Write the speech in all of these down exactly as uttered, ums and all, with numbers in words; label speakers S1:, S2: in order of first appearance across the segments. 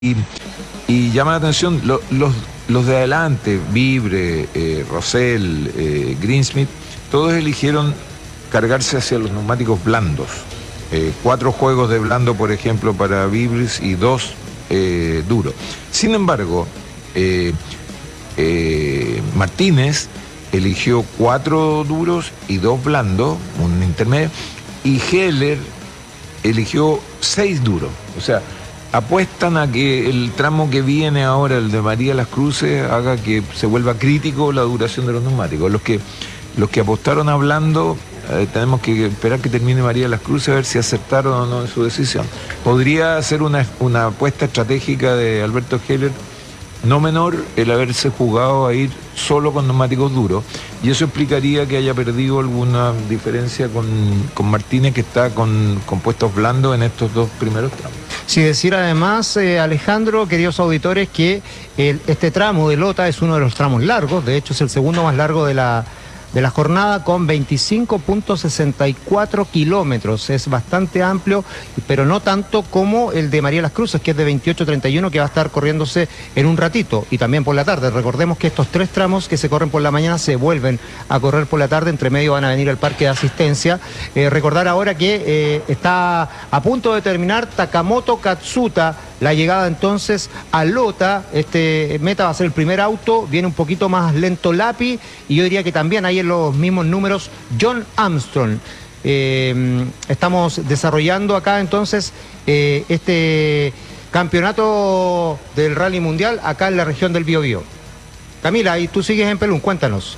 S1: Y, y llama la atención, lo, los, los de adelante, Vibre, eh, Rosell, eh, Greensmith, todos eligieron cargarse hacia los neumáticos blandos. Eh, cuatro juegos de blando, por ejemplo, para Vibris y dos eh, duros. Sin embargo, eh, eh, Martínez eligió cuatro duros y dos blandos, un intermedio, y Heller eligió seis duros. O sea, apuestan a que el tramo que viene ahora, el de María Las Cruces, haga que se vuelva crítico la duración de los neumáticos. Los que, los que apostaron a blando, eh, tenemos que esperar que termine María Las Cruces a ver si acertaron o no en su decisión. Podría ser una, una apuesta estratégica de Alberto Heller no menor el haberse jugado a ir solo con neumáticos duros, y eso explicaría que haya perdido alguna diferencia con, con Martínez, que está con compuestos blandos en estos dos primeros tramos.
S2: Sí, decir además, eh, Alejandro, queridos auditores, que el, este tramo de Lota es uno de los tramos largos, de hecho es el segundo más largo de la, de la jornada, con veinticinco punto sesenta y cuatro kilómetros. Es bastante amplio, pero no tanto como el de María Las Cruces, que es de veintiocho punto treinta y uno, que va a estar corriéndose en un ratito, y también por la tarde. Recordemos que estos tres tramos que se corren por la mañana se vuelven a correr por la tarde, entre medio van a venir al parque de asistencia. Eh, recordar ahora que eh, está a punto de terminar Takamoto Katsuta, la llegada entonces a Lota. Este meta va a ser el primer auto, viene un poquito más lento Lapi, y yo diría que también hay en los mismos números John Armstrong. Eh, estamos desarrollando acá entonces eh, este campeonato del Rally Mundial acá en la región del Biobío. Camila, y tú sigues en Pelún, cuéntanos.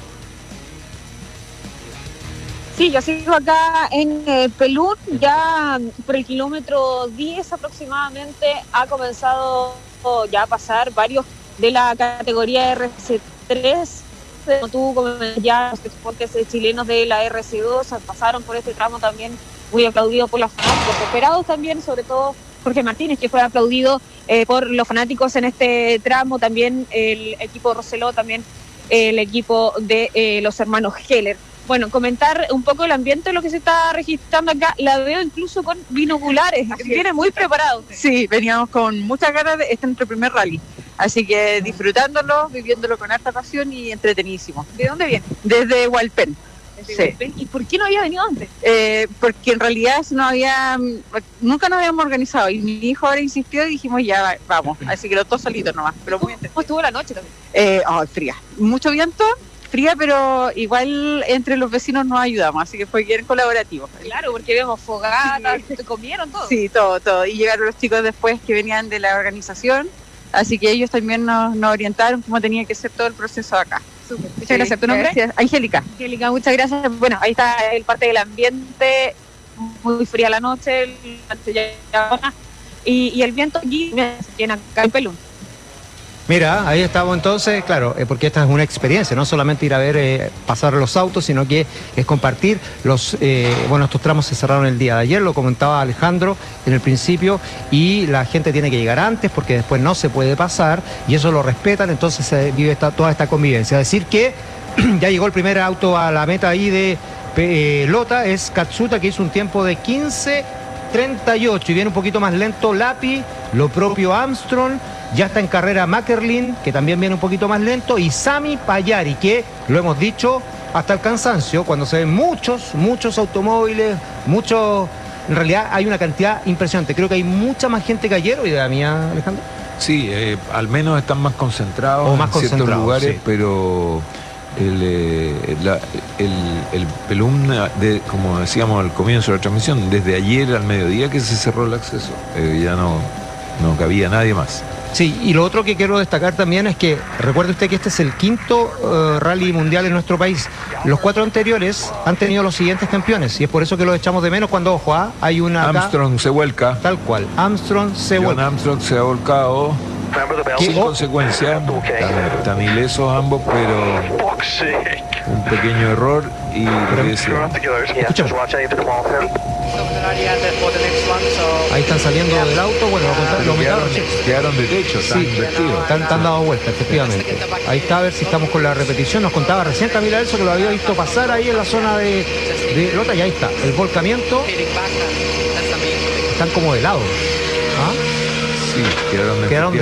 S3: Sí, yo sigo acá en eh, Pelún, ya por el kilómetro diez aproximadamente ha comenzado ya a pasar varios de la categoría R C tres. Como tú comentas, ya los transportes chilenos de la R C dos pasaron por este tramo también, muy aplaudido por los fanáticos, esperados también, sobre todo Jorge Martínez, que fue aplaudido eh, por los fanáticos en este tramo, también el equipo Roseló, también el equipo de eh, los hermanos Heller. Bueno, comentar un poco el ambiente de lo que se está registrando acá. La veo incluso con binoculares, viene muy preparado.
S4: Sí, veníamos con muchas ganas de este nuestro primer rally, así que disfrutándolo, viviéndolo con harta pasión y entretenidísimo.
S3: ¿De dónde viene?
S4: Desde Hualpén.
S3: Desde
S4: Sí.
S3: Hualpén. ¿Y por qué no había venido antes?
S4: Eh, porque en realidad no había, nunca nos habíamos organizado, y mi hijo ahora insistió y dijimos ya vamos, así que los dos solitos nomás, pero muy
S3: ¿Cómo estuvo la noche también?
S4: eh, oh, fría, mucho viento, fría, pero igual entre los vecinos nos ayudamos, así que fue bien colaborativo.
S3: Claro, porque vemos fogatas, sí. Comieron todo.
S4: Sí, todo, todo, y llegaron los chicos después que venían de la organización, así que ellos también nos, nos orientaron cómo tenía que ser todo el proceso acá.
S3: Súper. Muchas
S4: Sí,
S3: gracias. ¿Tu nombre?
S4: Gracias. Angélica.
S3: Angélica, muchas gracias. Bueno, ahí está el parte del ambiente, muy fría la noche, el, y, y el viento aquí viene acá en Pelún.
S2: Mira, ahí estamos entonces, claro, eh, porque esta es una experiencia, no solamente ir a ver eh, pasar los autos, sino que es compartir los, eh, bueno, estos tramos se cerraron el día de ayer, lo comentaba Alejandro en el principio, y la gente tiene que llegar antes porque después no se puede pasar, y eso lo respetan, entonces se vive esta, toda esta convivencia. Es decir que ya llegó el primer auto a la meta ahí de eh, Lota, es Katsuta, que hizo un tiempo de quince treinta y ocho, y viene un poquito más lento Lapi, lo propio Armstrong. Ya está en carrera Mackerlin, que también viene un poquito más lento, y Sami Payari, que lo hemos dicho hasta el cansancio, cuando se ven muchos, muchos automóviles, muchos, en realidad hay una cantidad impresionante. Creo que hay mucha más gente que ayer, idea mía, Alejandro.
S1: Sí, eh, al menos están más concentrados
S2: O más
S1: en ciertos lugares,
S2: sí.
S1: Pero el, eh, la, el, el Pelún, de, como decíamos al comienzo de la transmisión, desde ayer al mediodía que se cerró el acceso, eh, ya no, no cabía nadie más.
S2: Sí, y lo otro que quiero destacar también es que recuerde usted que este es el quinto uh, rally mundial en nuestro país. Los cuatro anteriores han tenido los siguientes campeones, y es por eso que los echamos de menos cuando, ojo, ¿ah? Hay una acá,
S1: Armstrong se vuelca.
S2: tal cual, Armstrong se
S1: John
S2: vuelca.
S1: Armstrong se ha volcado sin
S2: oh,
S1: consecuencia, tan, tan ilesos ambos, pero un pequeño error y regresión.
S2: Escuchamos. Ahí están saliendo del auto, bueno, lo contaron, lo
S1: quedaron,
S2: aumentaron.
S1: quedaron de techo, están
S2: Sí,
S1: invertidos.
S2: están, están dado vuelta, efectivamente. Ahí está, a ver si estamos con la repetición. Nos contaba recién Camila Elso que lo había visto pasar ahí en la zona de, de Lota, y ahí está, el volcamiento. Están como de lado. ¿Ah?
S1: Sí. Quedaron,
S2: quedaron